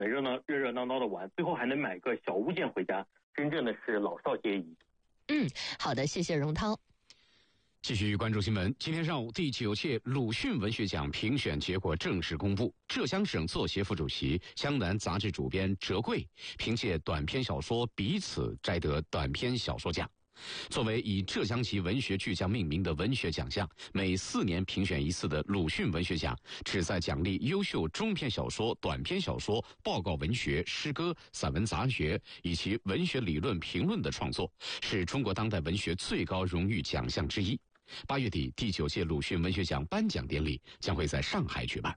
热热闹闹的玩，最后还能买个小物件回家，真正的是老少皆宜。 好的，谢谢荣涛。 继续关注新闻。今天上午，第9届鲁迅文学奖评选结果正式公布。浙江省作协副主席、江南杂志主编折桂凭借短篇小说《彼此》摘得短篇小说奖。作为以浙江籍文学巨匠命名的文学奖项，每4年评选一次的鲁迅文学奖，旨在奖励优秀中篇小说、短篇小说、报告文学、诗歌、散文杂学以及文学理论评论的创作，是中国当代文学最高荣誉奖项之一。8月底，第9届鲁迅文学奖颁奖典礼将会在上海举办。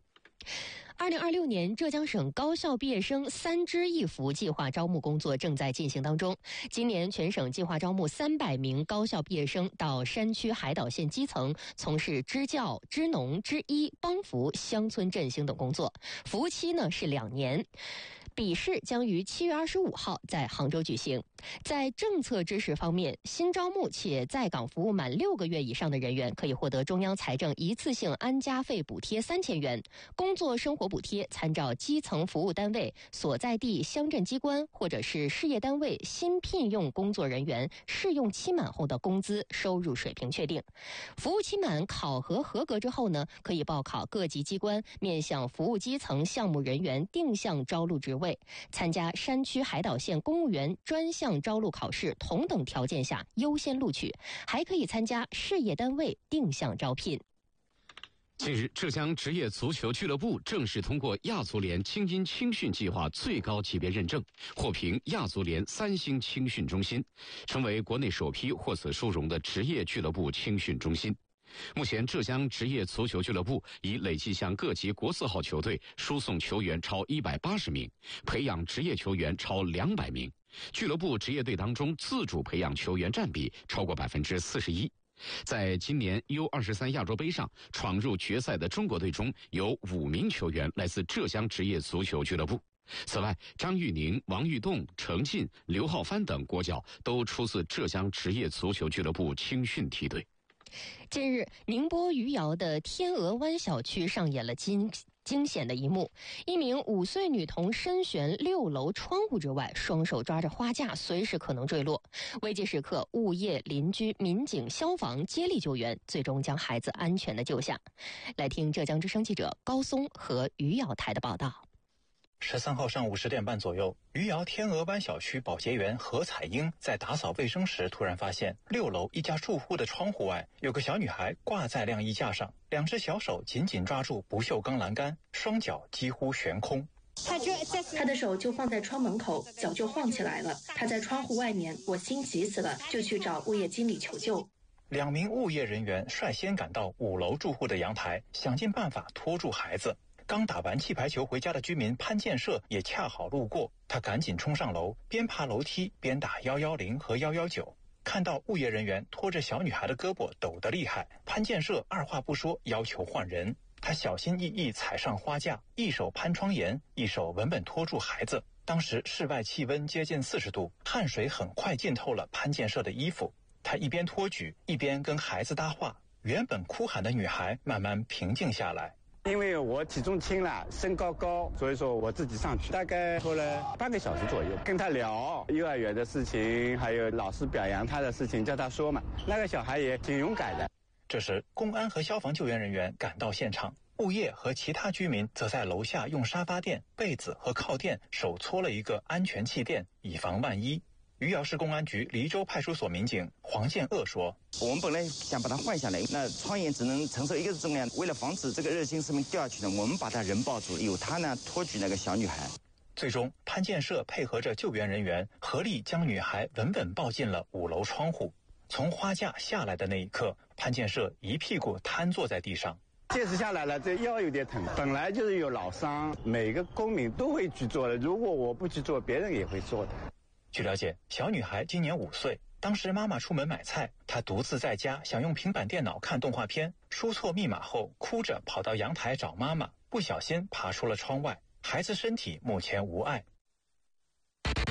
2026年浙江省高校毕业生3支1扶计划招募工作正在进行当中。今年全省计划招募300名高校毕业生到山区海岛县基层从事支教、支农、支医、帮扶、乡村振兴等工作，服务期呢是2年。笔试将于7月25号在杭州举行。在政策支持方面，新招募且在岗服务满6个月以上的人员可以获得中央财政一次性安家费补贴3000元，工作生活补贴参照基层服务单位所在地乡镇机关或者是事业单位新聘用工作人员试用期满后的工资收入水平确定。服务期满考核合格之后呢，可以报考各级机关面向服务基层项目人员定向招录职位，参加山区海岛县公务员专项招录考试同等条件下优先录取，还可以参加事业单位定向招聘。 近日，浙江职业足球俱乐部正式通过亚足联精英青训计划最高级别认证，获评亚足联3星青训中心，成为国内首批获此殊荣的职业俱乐部青训中心。目前，浙江职业足球俱乐部已累计向各级国字号球队输送球员超180名，培养职业球员超200名。俱乐部职业队当中，自主培养球员占比超过41%。在今年 U23 亚洲杯上闯入决赛的中国队中，有5名球员来自浙江职业足球俱乐部。此外，张玉宁、王玉栋、程进、刘浩帆等国脚都出自浙江职业足球俱乐部青训梯队。 近日，宁波余姚的天鹅湾小区上演了惊险的一幕，一名5岁女童身悬6楼窗户之外，双手抓着花架，随时可能坠落。危急时刻，物业、邻居、民警、消防接力救援，最终将孩子安全地救下。来听浙江之声记者高松和余姚台的报道。 13号上午10点半左右，余姚天鹅湾小区保洁员何彩英在打扫卫生时，突然发现6楼一家住户的窗户外有个小女孩挂在晾衣架上，2只小手紧紧抓住不锈钢栏杆，双脚几乎悬空。 他的手就放在窗门口，脚就晃起来了。他在窗户外面，我心急死了，就去找物业经理求救。 2名物业人员率先赶到5楼住户的阳台，想尽办法拖住孩子。刚打完气排球回家的居民潘建设也恰好路过，他赶紧冲上楼，边爬楼梯边打110和119。看到物业人员拖着小女孩的胳膊抖得厉害，潘建设二话不说要求换人。他小心翼翼踩上花架，一手攀窗沿，一手稳稳拖住孩子。当时室外气温接近40度，汗水很快浸透了潘建设的衣服。他一边托举，一边跟孩子搭话。原本哭喊的女孩慢慢平静下来。 因为我体重轻了，身高高，所以说我自己上去，大概拖了半个小时左右，跟他聊幼儿园的事情，还有老师表扬他的事情，叫他说嘛。那个小孩也挺勇敢的。 这时，公安和消防救援人员赶到现场，物业和其他居民则在楼下用沙发垫、被子和靠垫手搓了一个安全气垫，以防万一。余姚市公安局黎州派出所民警黄建鄂说：“ 我们本来想把它换下来，那窗沿只能承受1个重量。为了防止这个热心市民掉下去呢，我们把他人抱住，由他呢托举那个小女孩。” 最终，潘建设配合着救援人员，合力将女孩稳稳抱进了5楼窗户。从花架下来的那一刻，潘建设一屁股瘫坐在地上。 这次下来了，这腰有点疼，本来就是有老伤，每个公民都会去做的。如果我不去做，别人也会做的。 据了解，小女孩今年5岁，当时妈妈出门买菜，她独自在家想用平板电脑看动画片，输错密码后哭着跑到阳台找妈妈，不小心爬出了窗外。孩子身体目前无碍。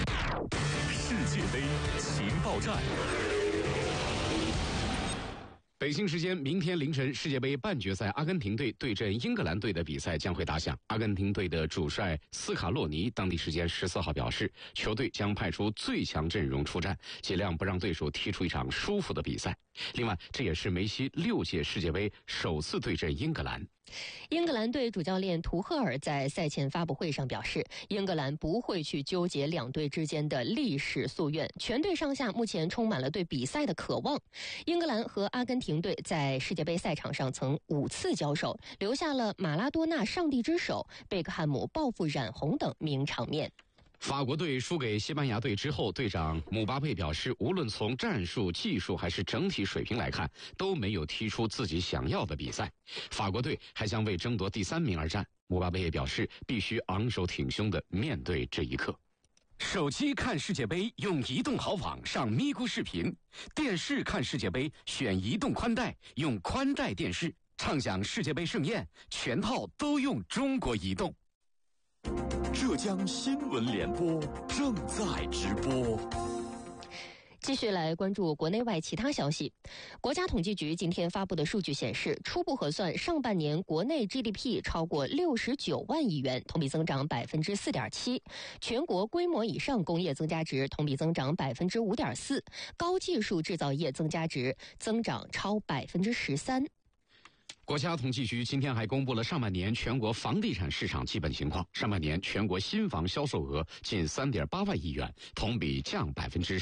世界杯情报站。 北京时间明天凌晨，世界杯半决赛阿根廷队对阵英格兰队的比赛将会打响。阿根廷队的主帅斯卡洛尼当地时间14号表示，球队将派出最强阵容出战，尽量不让对手踢出一场舒服的比赛。另外，这也是梅西6届世界杯首次对阵英格兰。 英格兰队主教练图赫尔在赛前发布会上表示，英格兰不会去纠结两队之间的历史夙愿，全队上下目前充满了对比赛的渴望。英格兰和阿根廷队在世界杯赛场上曾5次交手，留下了马拉多纳上帝之手、贝克汉姆报复染红等名场面。 法国队输给西班牙队之后，队长姆巴佩表示，无论从战术、技术还是整体水平来看，都没有踢出自己想要的比赛。法国队还将为争夺第3名而战。姆巴佩也表示，必须昂首挺胸地面对这一刻。手机看世界杯用移动好网上咪咕视频，电视看世界杯选移动宽带，用宽带电视，畅享世界杯盛宴，全套都用中国移动。 浙江新闻联播正在直播。 继续来关注国内外其他消息。国家统计局今天发布的数据显示，初步核算上半年国内 GDP 超过69万亿元，同比增长 4.7%， 全国规模以上工业增加值同比增长 5.4%， 高技术制造业增加值增长超 13%。 国家统计局今天还公布了上半年全国房地产市场基本情况。上半年全国新房销售额近 3.8 万亿元，同比降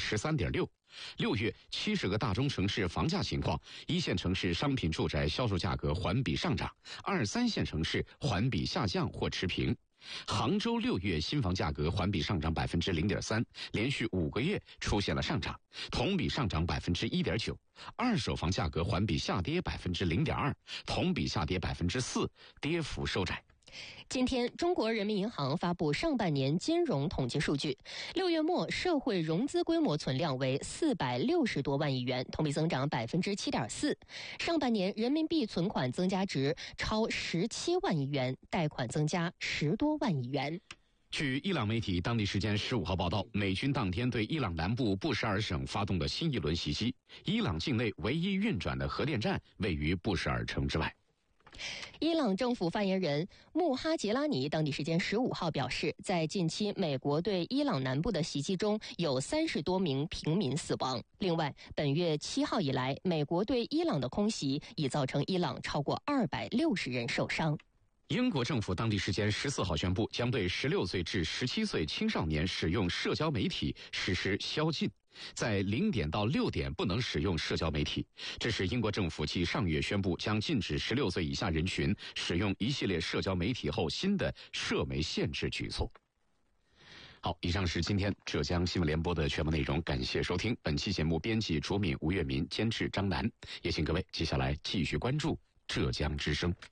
13.6%。6月70个大中城市房价情况：1线城市商品住宅销售价格环比上涨，2、3线城市环比下降或持平。杭州6月新房价格环比上涨 0.3%， 连续5个月出现了上涨，同比上涨 1.9%。二手房价格环比下跌 0.2%， 同比下跌 4%， 跌幅收窄。 今天，中国人民银行发布上半年金融统计数据，6月末社会融资规模存量为460多万亿元，同比增长 7.4%。上半年人民币存款增加值超17万亿元，贷款增加10多万亿元。 据伊朗媒体当地时间15号报道，美军当天对伊朗南部布什尔省发动的新一轮袭击。伊朗境内唯一运转的核电站位于布什尔城之外。 伊朗政府发言人穆哈杰拉尼当地时间15号表示，在近期美国对伊朗南部的袭击中有30多名平民死亡。另外，本月7号以来，美国对伊朗的空袭已造成伊朗超过260人受伤。 英国政府当地时间14号宣布，将对16岁至17岁青少年使用社交媒体实施宵禁，在0点到6点不能使用社交媒体。这是英国政府继上月宣布将禁止16岁以下人群使用一系列社交媒体后新的社媒限制举措。好，以上是今天浙江新闻联播的全部内容，感谢收听。本期节目编辑卓敏、吴月民，监制张楠。也请各位接下来继续关注浙江之声。